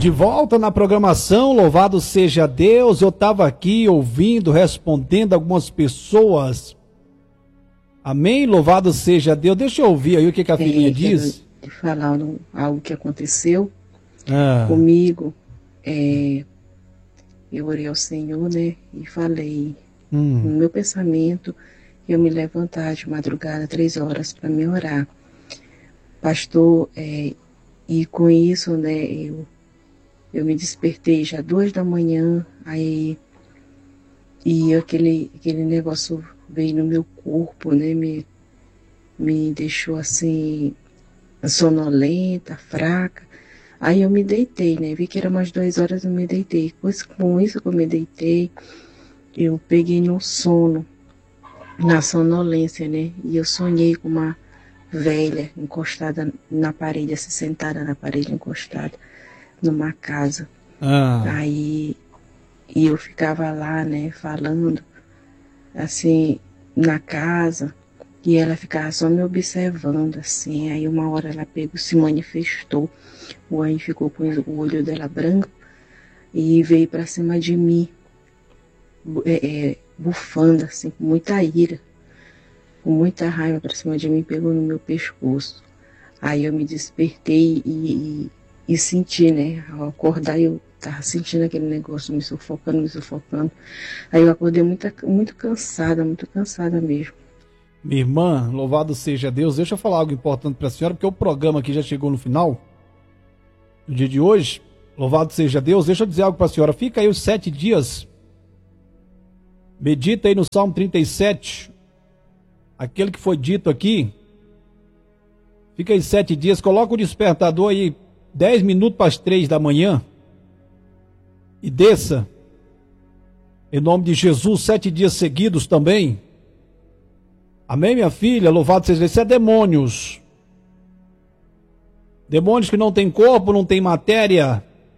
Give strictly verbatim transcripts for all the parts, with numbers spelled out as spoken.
De volta na programação, louvado seja Deus. Eu estava aqui ouvindo, respondendo algumas pessoas. Amém? Louvado seja Deus. Deixa eu ouvir aí o que, que a filhinha é, diz. De falar algo que aconteceu ah. comigo. É, eu orei ao Senhor, né? E falei, hum. no meu pensamento, eu me levantar de madrugada, três horas, para me orar. Pastor, é, e com isso, né, eu, eu me despertei já duas da manhã, aí, e aquele, aquele negócio veio no meu corpo, né, me, me deixou assim, sonolenta, fraca. Aí eu me deitei, né, vi que era umas duas horas, eu me deitei. Com isso que eu me deitei, eu peguei no sono, na sonolência, né, e eu sonhei com uma velha, encostada na parede, assim, sentada na parede, encostada numa casa. Ah. Aí, e eu ficava lá, né, falando, assim, na casa, e ela ficava só me observando, assim. Aí uma hora ela pegou, se manifestou, o anjo ficou com o olho dela branco e veio para cima de mim, é, é, bufando, assim, com muita ira. Com muita raiva para cima de mim, pegou no meu pescoço. Aí eu me despertei e, e, e senti, né? Ao acordar, eu tava sentindo aquele negócio me sufocando, me sufocando. Aí eu acordei muito, muito cansada, muito cansada mesmo. Minha irmã, louvado seja Deus. Deixa eu falar algo importante para a senhora, porque o programa aqui já chegou no final, no dia de hoje. Louvado seja Deus. Deixa eu dizer algo para a senhora. Fica aí os sete dias. Medita aí no Salmo trinta e sete. Aquele que foi dito aqui, fica aí sete dias, coloca o despertador aí, dez minutos para as três da manhã, e desça, em nome de Jesus, sete dias seguidos também. Amém, minha filha? Louvado seja Deus. Isso é demônios. Demônios que não tem corpo, não tem matéria.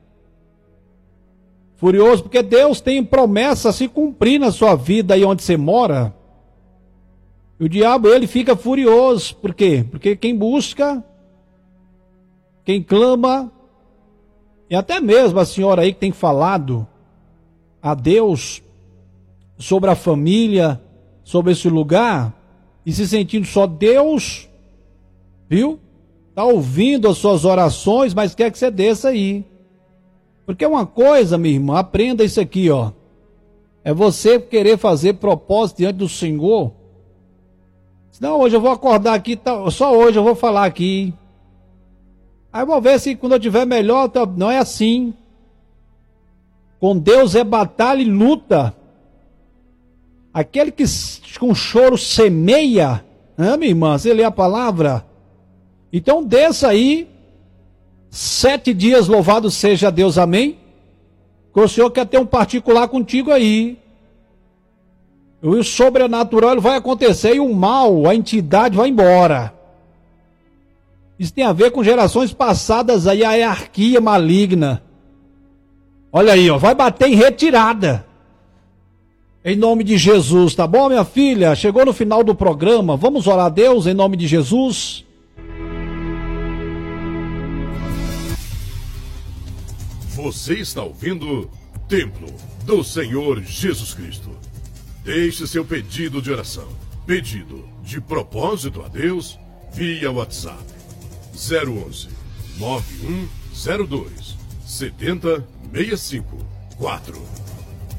Furioso, porque Deus tem promessa a se cumprir na sua vida aí onde você mora. O diabo, ele fica furioso. Por quê? Porque quem busca, quem clama, e até mesmo a senhora aí que tem falado a Deus sobre a família, sobre esse lugar, e se sentindo só Deus, viu? Está ouvindo as suas orações, mas quer que você desça aí. Porque uma coisa, minha irmã, aprenda isso aqui, ó. É você querer fazer propósito diante do Senhor. Não, hoje eu vou acordar aqui, só hoje eu vou falar aqui. Aí eu vou ver se quando eu tiver melhor, não é assim. Com Deus é batalha e luta. Aquele que com choro semeia, né, minha irmã? Você lê a palavra? Então desça aí, sete dias, louvado seja Deus, amém? Que o Senhor quer ter um particular contigo aí. O sobrenatural vai acontecer e o mal, a entidade vai embora. Isso tem a ver com gerações passadas aí, a hierarquia maligna. Olha aí, ó, vai bater em retirada. Em nome de Jesus, tá bom, minha filha? Chegou no final do programa, vamos orar a Deus em nome de Jesus. Você está ouvindo Templo do Senhor Jesus Cristo. Deixe seu pedido de oração, pedido de propósito a Deus, via WhatsApp zero onze, nove um zero dois, sete zero seis cinco quatro.